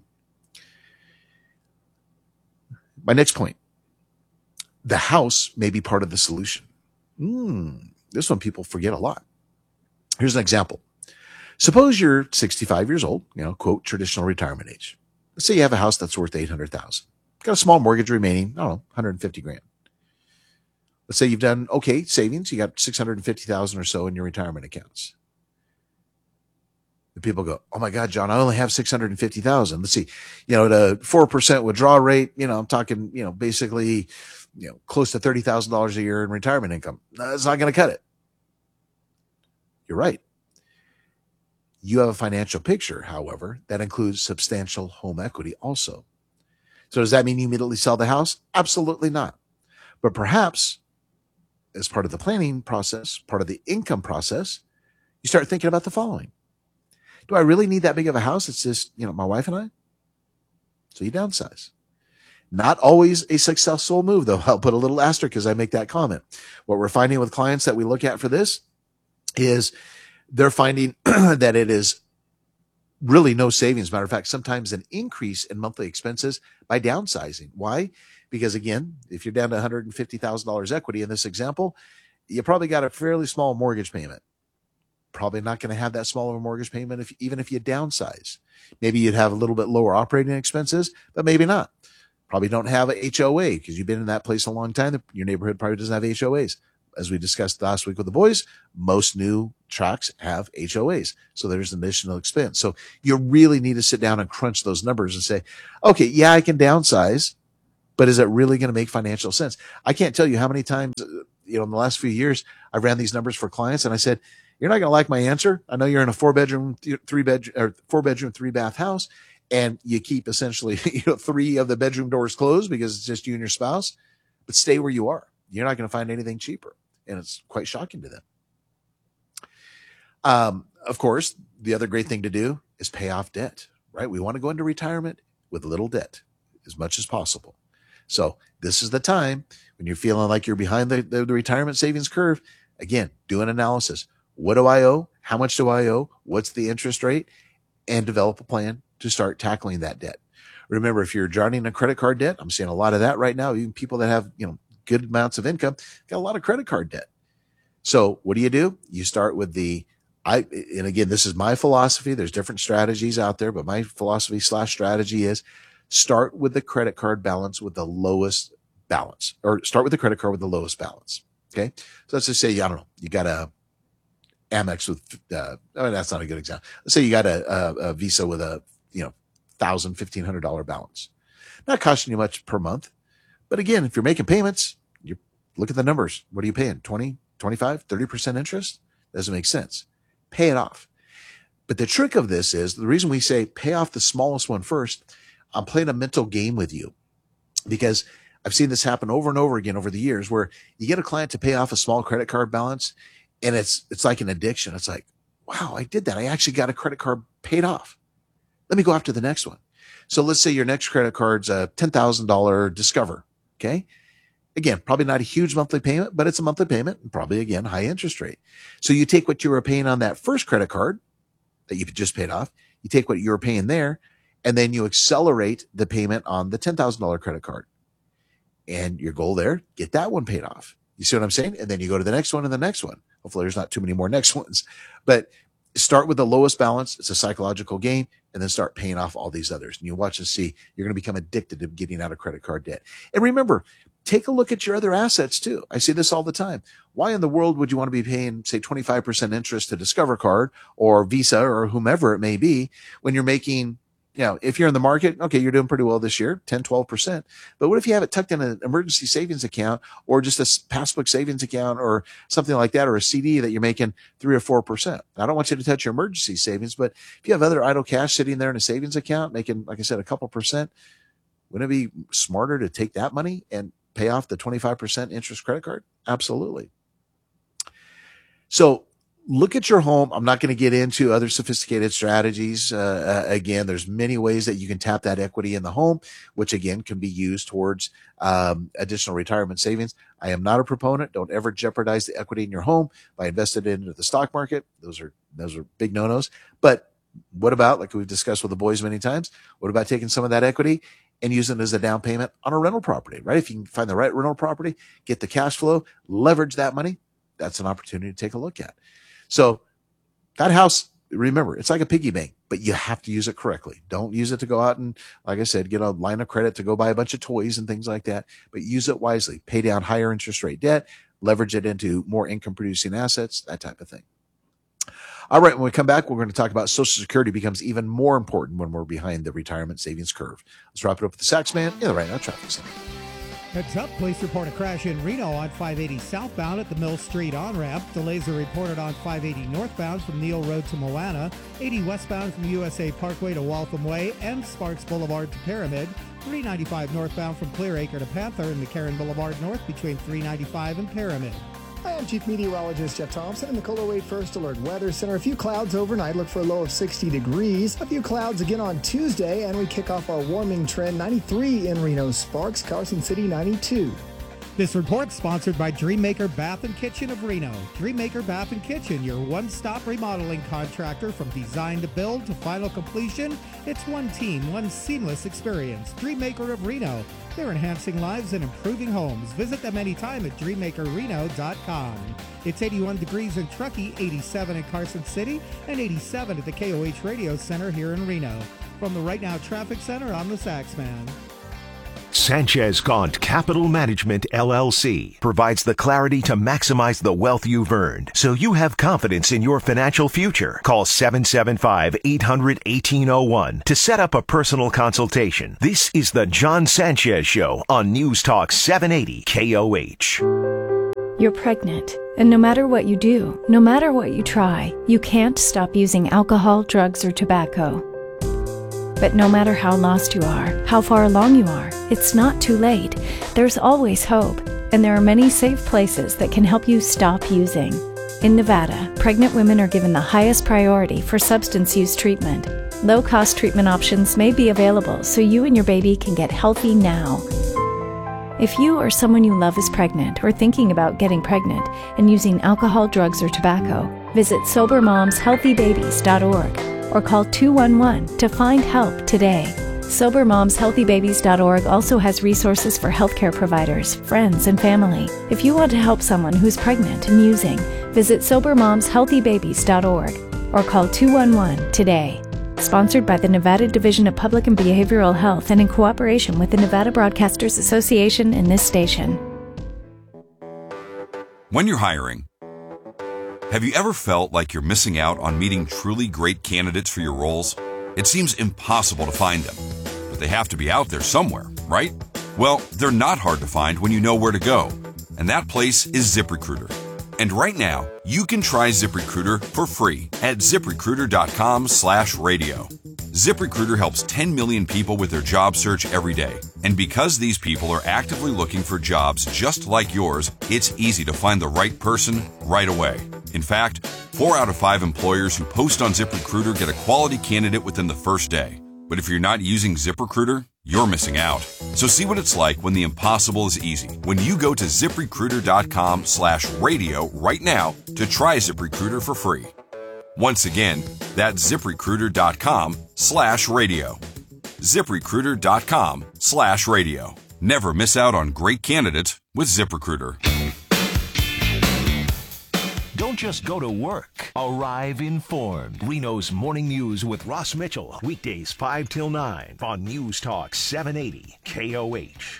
S1: My next point, the house may be part of the solution. Mm, this one people forget a lot. Here's an example. Suppose you're sixty-five years old, you know, quote, traditional retirement age. Let's say you have a house that's worth eight hundred thousand dollars. Got a small mortgage remaining, I don't know, one hundred fifty grand. Let's say you've done okay savings. You got six hundred fifty thousand or so in your retirement accounts. The people go, oh my God, John, I only have six hundred fifty thousand. Let's see, you know, the four percent withdrawal rate, you know, I'm talking, you know, basically, you know, close to thirty thousand dollars a year in retirement income. That's not going to cut it. You're right. You have a financial picture, however, that includes substantial home equity also. So does that mean you immediately sell the house? Absolutely not. But perhaps as part of the planning process, part of the income process, you start thinking about the following. Do I really need that big of a house? It's just, you know, my wife and I. So you downsize. Not always a successful move, though. I'll put a little asterisk as I make that comment. What we're finding with clients that we look at for this is they're finding that it is really no savings. Matter of fact, sometimes an increase in monthly expenses by downsizing. Why? Because again, if you're down to one hundred fifty thousand dollars equity in this example, you probably got a fairly small mortgage payment. probably not going to have that small of a mortgage payment if even if you downsize. Maybe you'd have a little bit lower operating expenses, but maybe not. Probably don't have a H O A because you've been in that place a long time. Your neighborhood probably doesn't have H O As. As we discussed last week with the boys, most new tracks have H O As. So there's an additional expense. So you really need to sit down and crunch those numbers and say, okay, yeah, I can downsize, but is it really going to make financial sense? I can't tell you how many times, you know, in the last few years, I ran these numbers for clients and I said, you're not going to like my answer. I know you're in a four bedroom, three bed or four bedroom, three bath house, and you keep essentially, you know, three of the bedroom doors closed because it's just you and your spouse, but stay where you are. You're not going to find anything cheaper. And it's quite shocking to them. Um, of course, the other great thing to do is pay off debt, right? We want to go into retirement with little debt as much as possible. So this is the time when you're feeling like you're behind the, the, the retirement savings curve. Again, do an analysis. What do I owe? How much do I owe? What's the interest rate? And develop a plan to start tackling that debt. Remember, if you're drowning in credit card debt, I'm seeing a lot of that right now. Even people that have, you know, good amounts of income got a lot of credit card debt. So what do you do? You start with the, I, and again, this is my philosophy. There's different strategies out there, but my philosophy slash strategy is start with the credit card balance with the lowest balance, or start with the credit card with the lowest balance. Okay. So let's just say, I don't know, you got a Amex with, uh, oh, that's not a good example. Let's say you got a, a, a Visa with a, you know, thousand, fifteen hundred dollar balance, not costing you much per month. But again, if you're making payments, you look at the numbers. What are you paying? twenty, twenty-five, thirty percent interest? Doesn't make sense. Pay it off. But the trick of this is the reason we say pay off the smallest one first. I'm playing a mental game with you because I've seen this happen over and over again over the years where you get a client to pay off a small credit card balance and it's, it's like an addiction. It's like, wow, I did that. I actually got a credit card paid off. Let me go after the next one. So let's say your next credit card's a ten thousand dollars Discover. Okay. Again, probably not a huge monthly payment, but it's a monthly payment and probably again, high interest rate. So you take what you were paying on that first credit card that you just paid off. You take what you were paying there and then you accelerate the payment on the ten thousand dollars credit card and your goal there, get that one paid off. You see what I'm saying? And then you go to the next one and the next one. Hopefully there's not too many more next ones, but start with the lowest balance. It's a psychological game. And then start paying off all these others. And you watch and see, you're going to become addicted to getting out of credit card debt. And remember, take a look at your other assets too. I see this all the time. Why in the world would you want to be paying, say, twenty-five percent interest to Discover Card or Visa or whomever it may be when you're making, you know, if you're in the market, okay, you're doing pretty well this year, ten, twelve percent. But what if you have it tucked in an emergency savings account or just a passbook savings account or something like that, or a C D that you're making three or four percent? I don't want you to touch your emergency savings, but if you have other idle cash sitting there in a savings account making, like I said, a couple percent, wouldn't it be smarter to take that money and pay off the twenty-five percent interest credit card? Absolutely. So look at your home. I'm not going to get into other sophisticated strategies. Uh, uh, again, there's many ways that you can tap that equity in the home, which again can be used towards um, additional retirement savings. I am not a proponent. Don't ever jeopardize the equity in your home by investing it into the stock market. Those are, those are big no-nos. But what about, like we've discussed with the boys many times, what about taking some of that equity and using it as a down payment on a rental property, right? If you can find the right rental property, get the cash flow, leverage that money, that's an opportunity to take a look at. So that house, remember, it's like a piggy bank, but you have to use it correctly. Don't use it to go out and, like I said, get a line of credit to go buy a bunch of toys and things like that, but use it wisely. Pay down higher interest rate debt, leverage it into more income producing assets, that type of thing. All right, when we come back, we're going to talk about Social Security becomes even more important when we're behind the retirement savings curve. Let's wrap it up with the Sax Man in the Right Now Traffic Center.
S2: Heads up, police report a crash in Reno on five eighty southbound at the Mill Street on-ramp. Delays are reported on five eighty northbound from Neal Road to Moana, eighty westbound from U S A Parkway to Waltham Way and Sparks Boulevard to Pyramid, three ninety-five northbound from Clear Acre to Panther and McCarran Boulevard north between three ninety-five and Pyramid.
S18: Hi, I'm Chief Meteorologist Jeff Thompson in the Cola Wade First Alert Weather Center. A few clouds overnight. Look for a low of sixty degrees. A few clouds again on Tuesday, and we kick off our warming trend. ninety-three in Reno, Sparks, Carson City ninety-two.
S2: This report sponsored by Dreammaker Bath and Kitchen of Reno. Dreammaker Bath and Kitchen, your one-stop remodeling contractor from design to build to final completion. It's one team, one seamless experience. Dreammaker of Reno. They're enhancing lives and improving homes. Visit them anytime at dreammaker reno dot com. It's eighty-one degrees in Truckee, eighty-seven in Carson City, and eighty-seven at the K O H Radio Center here in Reno. From the Right Now Traffic Center, I'm the Saxman.
S4: Sanchez Gaunt Capital Management, L L C, provides the clarity to maximize the wealth you've earned, so you have confidence in your financial future. Call seven seven five, eight hundred, eighteen oh one to set up a personal consultation. This is the John Sanchez Show on News Talk seven eighty K O H.
S3: You're pregnant, and no matter what you do, no matter what you try, you can't stop using alcohol, drugs, or tobacco. But no matter how lost you are, how far along you are, it's not too late. There's always hope, and there are many safe places that can help you stop using. In Nevada, pregnant women are given the highest priority for substance use treatment. Low-cost treatment options may be available so you and your baby can get healthy now. If you or someone you love is pregnant or thinking about getting pregnant and using alcohol, drugs, or tobacco, visit sober moms healthy babies dot org. or call two one one to find help today. sober moms healthy babies dot org also has resources for healthcare providers, friends, and family. If you want to help someone who's pregnant and using, visit sober moms healthy babies dot org or call two one one today. Sponsored by the Nevada Division of Public and Behavioral Health and in cooperation with the Nevada Broadcasters Association and this station.
S5: When you're hiring, have you ever felt like you're missing out on meeting truly great candidates for your roles? It seems impossible to find them, but they have to be out there somewhere, right? Well, they're not hard to find when you know where to go, and that place is ZipRecruiter. And right now, you can try ZipRecruiter for free at ZipRecruiter.com slash radio. ZipRecruiter helps ten million people with their job search every day. And because these people are actively looking for jobs just like yours, it's easy to find the right person right away. In fact, four out of five employers who post on ZipRecruiter get a quality candidate within the first day. But if you're not using ZipRecruiter, you're missing out. So see what it's like when the impossible is easy. When you go to ZipRecruiter.com slash radio right now to try ZipRecruiter for free. Once again, that's ZipRecruiter.com slash radio. ZipRecruiter.com slash radio. Never miss out on great candidates with ZipRecruiter.
S4: Don't just go to work. Arrive informed. Reno's Morning News with Ross Mitchell. Weekdays five till nine on News Talk seven eighty K O H.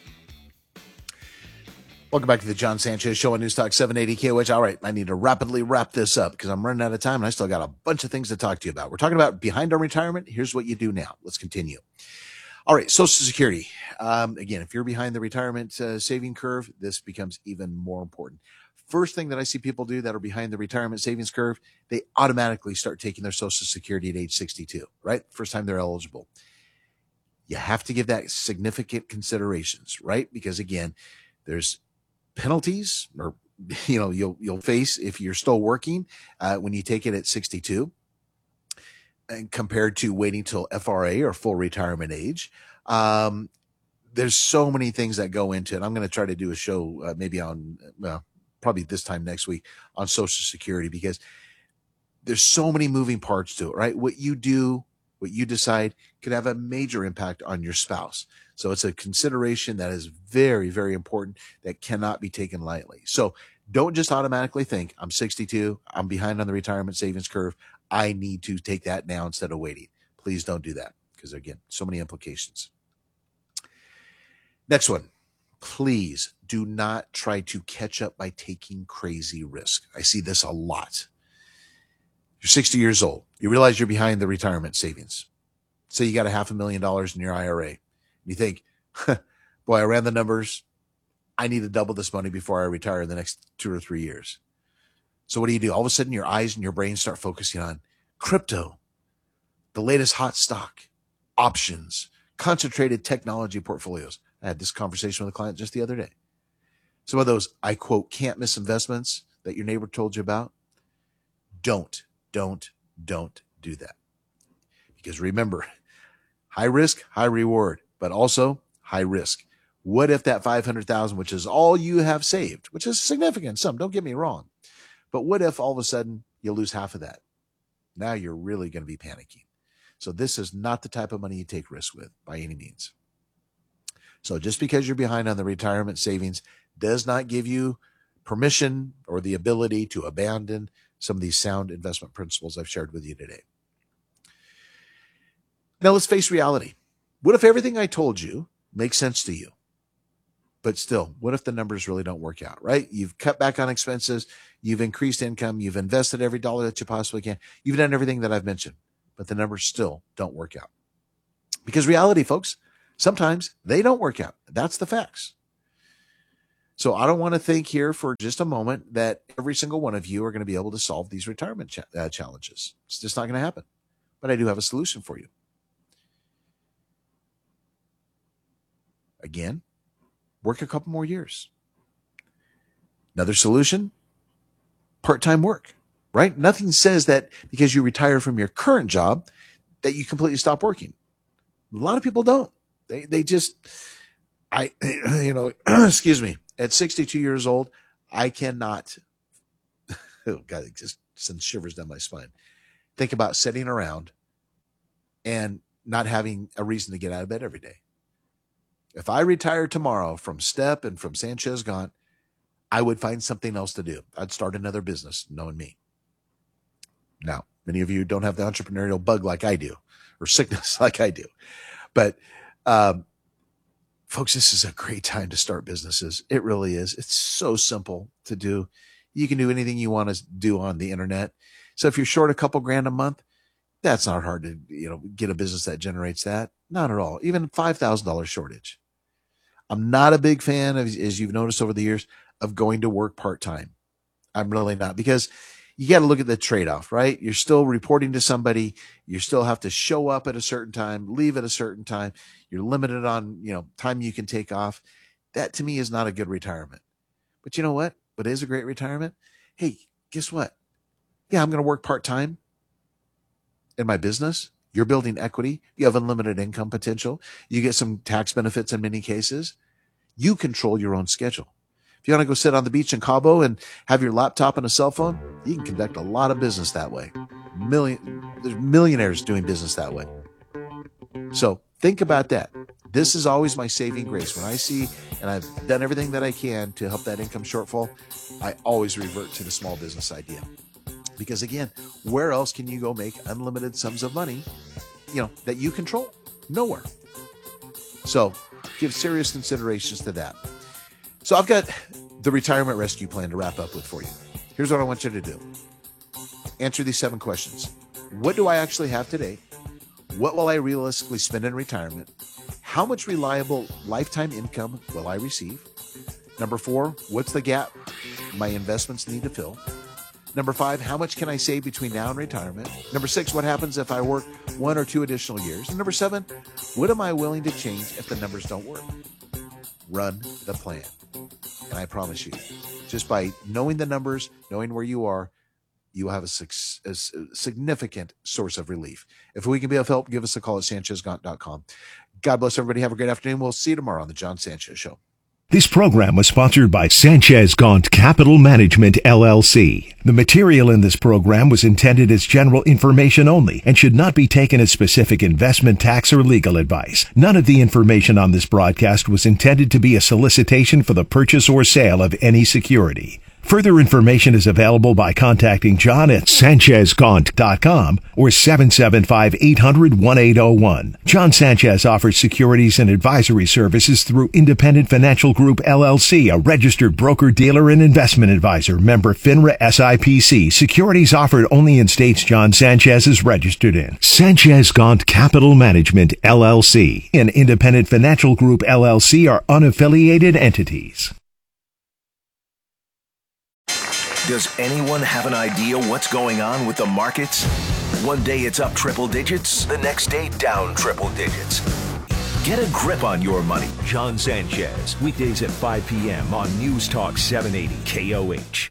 S1: Welcome back to the John Sanchez Show on News Talk seven eighty K O H. All right, I need to rapidly wrap this up because I'm running out of time and I still got a bunch of things to talk to you about. We're talking about behind on retirement. Here's what you do now. Let's continue. All right, Social Security. Um, again, if you're behind the retirement uh, saving curve, this becomes even more important. First thing that I see people do that are behind the retirement savings curve, they automatically start taking their Social Security at age sixty-two, right? First time they're eligible. You have to give that significant considerations, right? Because again, there's penalties or, you know, you'll, you'll face if you're still working uh, when you take it at sixty-two and compared to waiting till F R A or full retirement age. Um, there's so many things that go into it. I'm going to try to do a show uh, maybe on, well, probably this time next week on Social Security because there's so many moving parts to it, right? What you do, what you decide could have a major impact on your spouse. So it's a consideration that is very, very important that cannot be taken lightly. So don't just automatically think I'm sixty-two, I'm behind on the retirement savings curve. I need to take that now instead of waiting. Please don't do that because again, so many implications. Next one. Please do not try to catch up by taking crazy risk. I see this a lot. You're sixty years old. You realize you're behind the retirement savings. Say you got a half a million dollars in your I R A. You think, boy, I ran the numbers. I need to double this money before I retire in the next two or three years. So what do you do? All of a sudden your eyes and your brain start focusing on crypto, the latest hot stock, options, concentrated technology portfolios. I had this conversation with a client just the other day. Some of those, I quote, can't miss investments that your neighbor told you about. Don't, don't, don't do that. Because remember, high risk, high reward, but also high risk. What if that five hundred thousand, which is all you have saved, which is significant sum, don't get me wrong. But what if all of a sudden you lose half of that? Now you're really going to be panicking. So this is not the type of money you take risks with by any means. So just because you're behind on the retirement savings does not give you permission or the ability to abandon some of these sound investment principles I've shared with you today. Now let's face reality. What if everything I told you makes sense to you? But still, what if the numbers really don't work out, right? You've cut back on expenses. You've increased income. You've invested every dollar that you possibly can. You've done everything that I've mentioned, but the numbers still don't work out. Because reality, folks, sometimes they don't work out. That's the facts. So I don't want to think here for just a moment that every single one of you are going to be able to solve these retirement ch- uh, challenges. It's just not going to happen. But I do have a solution for you. Again, work a couple more years. Another solution, part-time work, right? Nothing says that because you retire from your current job that you completely stop working. A lot of people don't. They they just, I, you know, excuse me, at sixty-two years old, I cannot, oh God, it just sends shivers down my spine. Think about sitting around and not having a reason to get out of bed every day. If I retired tomorrow from STEP and from Sanchez Gaunt, I would find something else to do. I'd start another business, knowing me. Now, many of you don't have the entrepreneurial bug like I do, or sickness like I do. But, um, folks, this is a great time to start businesses. It really is. It's so simple to do. You can do anything you want to do on the internet. So if you're short a couple grand a month, that's not hard to, you know, get a business that generates that. Not at all. Even five thousand dollars shortage. I'm not a big fan of, as you've noticed over the years, of going to work part-time. I'm really not, because you got to look at the trade-off, right? You're still reporting to somebody. You still have to show up at a certain time, leave at a certain time. You're limited on, you know, time you can take off. That to me is not a good retirement. But you know what? What is a great retirement? Hey, guess what? Yeah, I'm going to work part-time in my business. You're building equity. You have unlimited income potential. You get some tax benefits in many cases. You control your own schedule. If you want to go sit on the beach in Cabo and have your laptop and a cell phone, you can conduct a lot of business that way. Million, there's millionaires doing business that way. So think about that. This is always my saving grace. When I see, and I've done everything that I can to help that income shortfall, I always revert to the small business idea. Because again, where else can you go make unlimited sums of money, you know, that you control? Nowhere. So give serious considerations to that. So I've got the retirement rescue plan to wrap up with for you. Here's what I want you to do. Answer these seven questions. What do I actually have today? What will I realistically spend in retirement? How much reliable lifetime income will I receive? Number four, what's the gap my investments need to fill? Number five, how much can I save between now and retirement? Number six, what happens if I work one or two additional years? And number seven, what am I willing to change if the numbers don't work? Run the plan. And I promise you, just by knowing the numbers, knowing where you are, you will have a, a significant source of relief. If we can be of help, give us a call at sanchez gaunt dot com. God bless everybody. Have a great afternoon. We'll see you tomorrow on the John Sanchez Show.
S4: This program was sponsored by Sanchez Gaunt Capital Management, L L C. The material in this program was intended as general information only and should not be taken as specific investment, tax, or legal advice. None of the information on this broadcast was intended to be a solicitation for the purchase or sale of any security. Further information is available by contacting John at sanchez gaunt dot com or seven seven five, eight hundred, eighteen oh one. John Sanchez offers securities and advisory services through Independent Financial Group, L L C, a registered broker-dealer and investment advisor, member FINRA S I P C. Securities offered only in states John Sanchez is registered in. Sanchez Gaunt Capital Management, L L C, and Independent Financial Group, L L C are unaffiliated entities. Does anyone have an idea what's going on with the markets? One day it's up triple digits, the next day down triple digits. Get a grip on your money. John Sanchez, weekdays at five p.m. on News Talk seven eighty K O H.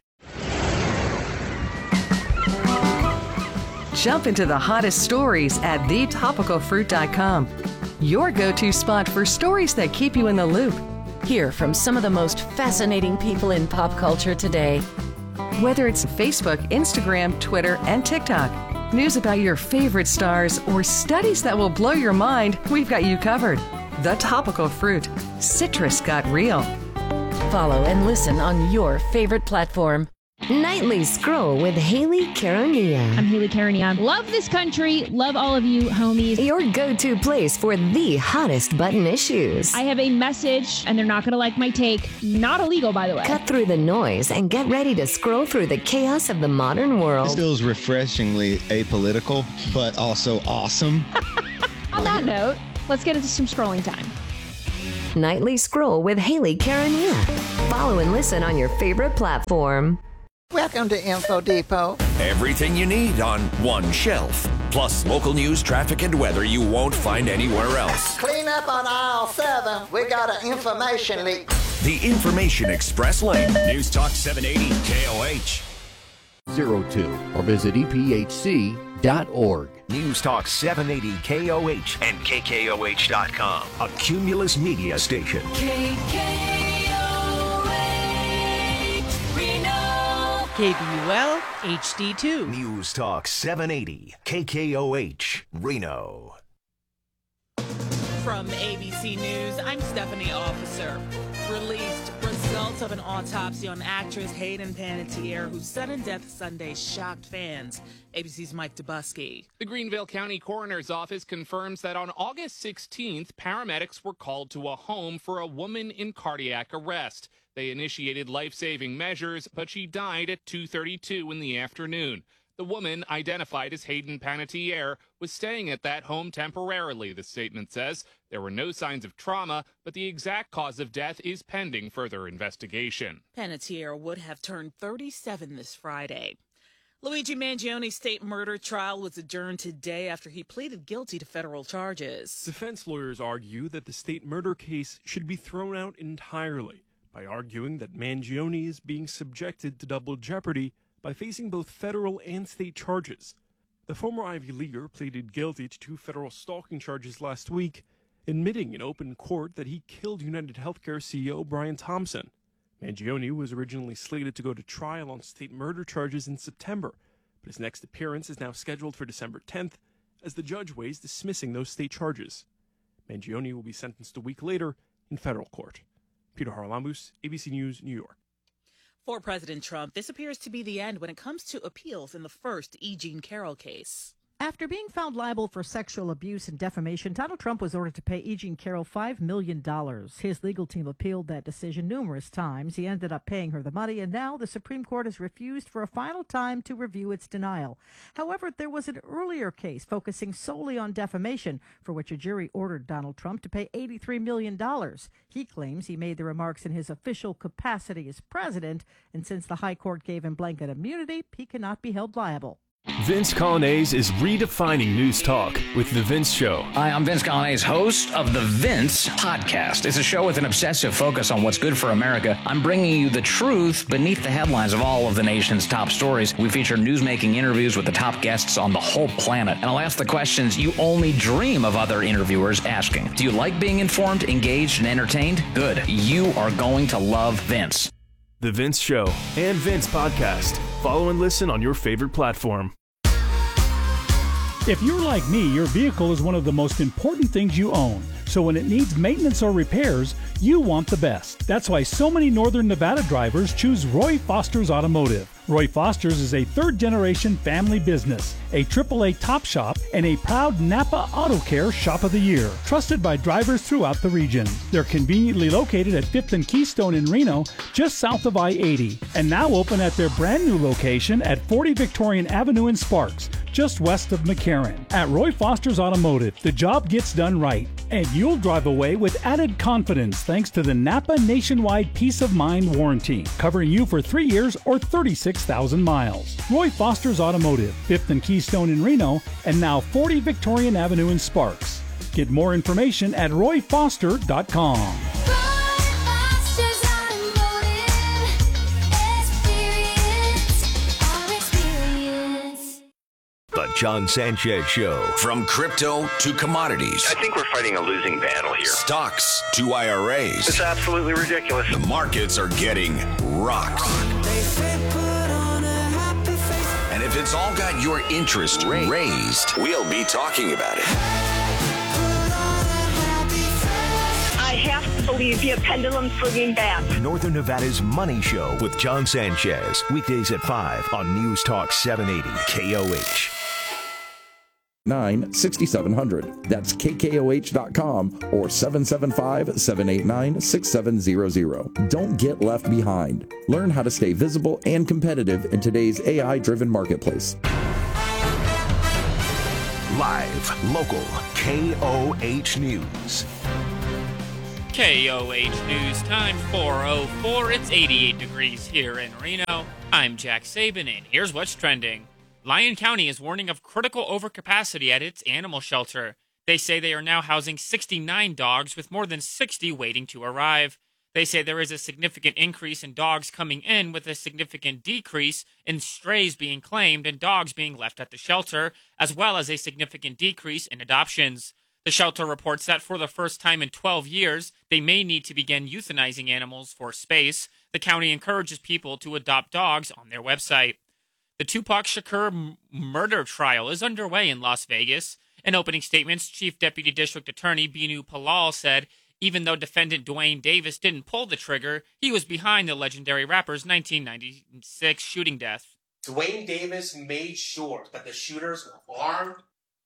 S6: Jump into the hottest stories at the topical fruit dot com. Your go-to spot for stories that keep you in the loop. Hear from some of the most fascinating people in pop culture today. Whether it's Facebook, Instagram, Twitter, and TikTok, news about your favorite stars, or studies that will blow your mind, we've got you covered. The Topical Fruit. Citrus got real. Follow and listen on your favorite platform.
S7: Nightly Scroll with Haley Caronia.
S8: I'm Haley Caronia. Love this country. Love all of you, homies.
S7: Your go-to place for the hottest button issues.
S8: I have a message, and they're not going to like my take. Not illegal, by the way.
S7: Cut through the noise and get ready to scroll through the chaos of the modern world.
S9: This feels refreshingly apolitical, but also awesome.
S8: On that note, let's get into some scrolling time.
S7: Nightly Scroll with Haley Caronia. Follow and listen on your favorite platform.
S12: Welcome to Info Depot.
S21: Everything you need on one shelf. Plus local news, traffic, and weather you won't find anywhere else.
S12: Clean up on aisle seven. We got an information leak.
S21: The Information Express Lane. News Talk seven eighty K O H.
S13: zero two or visit E P H C dot org.
S4: News Talk seven eighty K O H and K K O H dot com. A Cumulus media station.
S26: K K O H Reno. K B U L H D two.
S4: News Talk seven eighty K K O H Reno.
S27: From A B C News, I'm Stephanie Officer. Released results of an autopsy on actress Hayden Panettiere, whose sudden death Sunday shocked fans. A B C's Mike Dubusky.
S28: The Greenville County Coroner's Office confirms that on August sixteenth, paramedics were called to a home for a woman in cardiac arrest. They initiated life-saving measures, but she died at two thirty-two in the afternoon. The woman, identified as Hayden Panettiere, was staying at that home temporarily, the statement says. There were no signs of trauma, but the exact cause of death is pending further investigation.
S27: Panettiere would have turned thirty-seven this Friday. Luigi Mangione's state murder trial was adjourned today after he pleaded guilty to federal charges.
S29: Defense lawyers argue that the state murder case should be thrown out entirely by arguing that Mangione is being subjected to double jeopardy by facing both federal and state charges. The former Ivy Leaguer pleaded guilty to two federal stalking charges last week, admitting in open court that he killed United Healthcare C E O Brian Thompson. Mangione was originally slated to go to trial on state murder charges in September, but his next appearance is now scheduled for December tenth as the judge weighs dismissing those state charges. Mangione will be sentenced a week later in federal court. Peter Haralambous, A B C News, New York.
S27: For President Trump, this appears to be the end when it comes to appeals in the first E. Jean Carroll case.
S30: After being found liable for sexual abuse and defamation, Donald Trump was ordered to pay E. Jean Carroll five million dollars. His legal team appealed that decision numerous times. He ended up paying her the money, and now the Supreme Court has refused for a final time to review its denial. However, there was an earlier case focusing solely on defamation, for which a jury ordered Donald Trump to pay eighty-three million dollars. He claims he made the remarks in his official capacity as president, and since the High Court gave him blanket immunity, he cannot be held liable.
S31: Vince Colonnese is redefining news talk with The Vince Show.
S14: Hi, I'm Vince Colonnese, host of The Vince Podcast. It's a show with an obsessive focus on what's good for America. I'm bringing you the truth beneath the headlines of all of the nation's top stories. We feature newsmaking interviews with the top guests on the whole planet. And I'll ask the questions you only dream of other interviewers asking. Do you like being informed, engaged, and entertained? Good. You are going to love Vince.
S31: The Vince Show and Vince Podcast. Follow and listen on your favorite platform.
S32: If you're like me, your vehicle is one of the most important things you own. So when it needs maintenance or repairs, you want the best. That's why so many Northern Nevada drivers choose Roy Foster's Automotive. Roy Foster's is a third-generation family business, a triple A top shop, and a proud Napa Auto Care Shop of the Year, trusted by drivers throughout the region. They're conveniently located at fifth and Keystone in Reno, just south of I eighty, and now open at their brand new location at forty Victorian Avenue in Sparks, just west of McCarran. At Roy Foster's Automotive, the job gets done right, and you'll drive away with added confidence thanks to the Napa Nationwide Peace of Mind Warranty, covering you for three years or thirty-six thousand miles. Roy Foster's Automotive, fifth and Keystone in Reno, and now forty Victorian Avenue in Sparks. Get more information at roy foster dot com.
S4: The John Sanchez Show.
S21: From crypto to commodities.
S10: I think we're fighting a losing battle here.
S21: Stocks to I R As.
S10: It's absolutely ridiculous.
S21: The markets are getting rocked. And if it's all got your interest raised, we'll be talking about it.
S11: I have to believe your pendulum swinging back.
S4: Northern Nevada's Money Show with John Sanchez. Weekdays at five on News Talk seven eighty K O H.
S15: nine six seven hundred. That's K K O H dot com or seven seven five, seven eight nine, six seven zero zero. Don't get left behind. Learn how to stay visible and competitive in today's A I-driven marketplace.
S4: Live, local, K O H News.
S16: K O H News time four oh four. It's eighty-eight degrees here in Reno. I'm Jack Sabin, and here's what's trending. Lyon County is warning of critical overcapacity at its animal shelter. They say they are now housing sixty-nine dogs with more than sixty waiting to arrive. They say there is a significant increase in dogs coming in with a significant decrease in strays being claimed and dogs being left at the shelter, as well as a significant decrease in adoptions. The shelter reports that for the first time in twelve years, they may need to begin euthanizing animals for space. The county encourages people to adopt dogs on their website. The Tupac Shakur m- murder trial is underway in Las Vegas. In opening statements, Chief Deputy District Attorney Binu Palal said even though defendant Dwayne Davis didn't pull the trigger, he was behind the legendary rapper's nineteen ninety-six shooting death.
S17: Dwayne Davis made sure that the shooters were armed.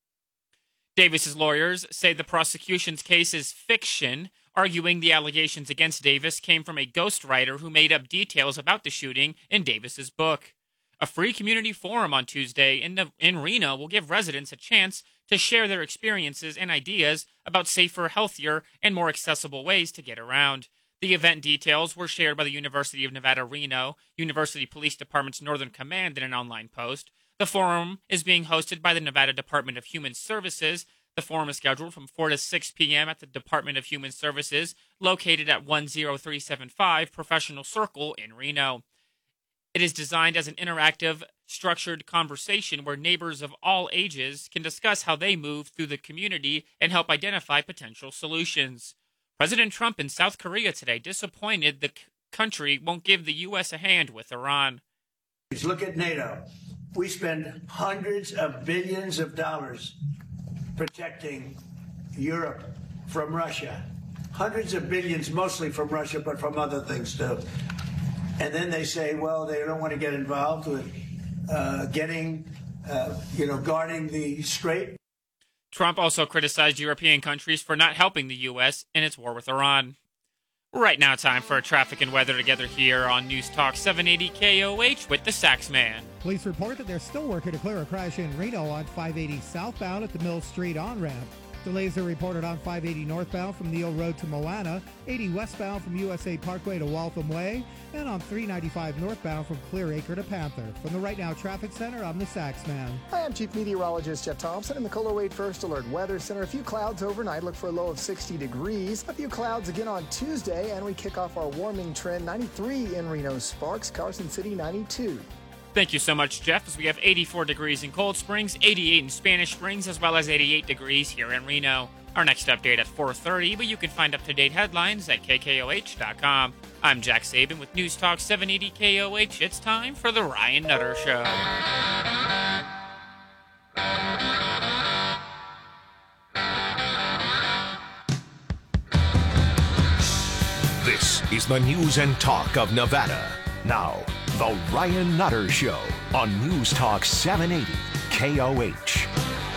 S16: Davis's lawyers say the prosecution's case is fiction, arguing the allegations against Davis came from a ghostwriter who made up details about the shooting in Davis's book. A free community forum on Tuesday in, the, in Reno will give residents a chance to share their experiences and ideas about safer, healthier, and more accessible ways to get around. The event details were shared by the University of Nevada, Reno, University Police Department's Northern Command in an online post. The forum is being hosted by the Nevada Department of Human Services. The forum is scheduled from four to six p.m. at the Department of Human Services, located at one oh three seven five Professional Circle in Reno. It is designed as an interactive, structured conversation where neighbors of all ages can discuss how they move through the community and help identify potential solutions. President Trump in South Korea today disappointed the c- country won't give the U S a hand with Iran.
S18: Look at NATO. We spend hundreds of billions of dollars protecting Europe from Russia. Hundreds of billions, mostly from Russia, but from other things too. And then they say, well, they don't want to get involved with uh, getting, uh, you know, guarding the Strait.
S16: Trump also criticized European countries for not helping the U S in its war with Iran. Right now, time for traffic and weather together here on News Talk seven eighty K O H with the Saxman.
S2: Police report that they're still working to clear a crash in Reno on five eighty southbound at the Mill Street on-ramp. Delays are reported on five eighty northbound from Neal Road to Moana, eighty westbound from U S A Parkway to Waltham Way, and on three ninety-five northbound from Clear Acre to Panther. From the Right Now Traffic Center, I'm the Saxman.
S19: Hi, I'm Chief Meteorologist Jeff Thompson in the Kohler Wade First Alert Weather Center. A few clouds overnight, look for a low of sixty degrees. A few clouds again on Tuesday, and we kick off our warming trend. ninety-three in Reno Sparks, Carson City ninety-two.
S16: Thank you so much, Jeff, as we have eighty-four degrees in Cold Springs, eighty-eight in Spanish Springs, as well as eighty-eight degrees here in Reno. Our next update at four thirty, but you can find up-to-date headlines at K K O H dot com. I'm Jack Sabin with News Talk seven eighty K O H. It's time for The Ryan Nutter Show.
S4: This is the news and talk of Nevada. Now, The Ryan Nutter Show on News Talk seven eighty K O H.